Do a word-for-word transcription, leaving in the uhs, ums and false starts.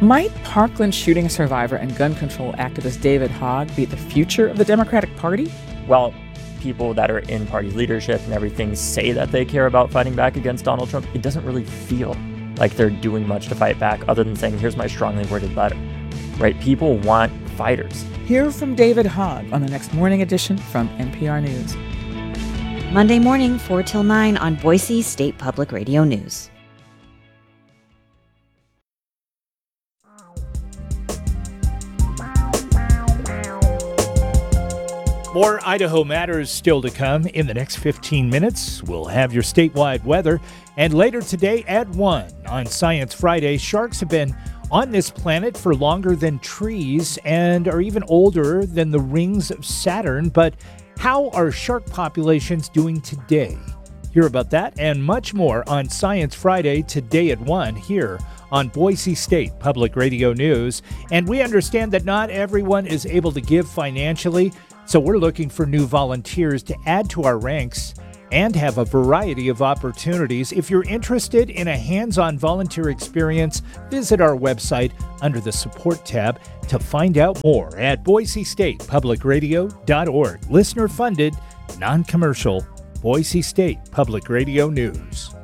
Might Parkland shooting survivor and gun control activist David Hogg be the future of the Democratic Party? Well, people that are in party leadership and everything say that they care about fighting back against Donald Trump. It doesn't really feel like they're doing much to fight back other than saying, here's my strongly worded letter, right? People want fighters. Hear from David Hogg on the next morning edition from N P R News. Monday morning, four till nine on Boise State Public Radio News. More Idaho Matters still to come. In the next fifteen minutes, we'll have your statewide weather. And later today at one on Science Friday, sharks have been on this planet for longer than trees and are even older than the rings of Saturn. But how are shark populations doing today? Hear about that and much more on Science Friday today at one here on Boise State Public Radio News. And we understand that not everyone is able to give financially, so we're looking for new volunteers to add to our ranks and have a variety of opportunities. If you're interested in a hands-on volunteer experience, visit our website under the Support tab to find out more at boise state public radio dot org. Listener-funded, non-commercial, Boise State Public Radio News.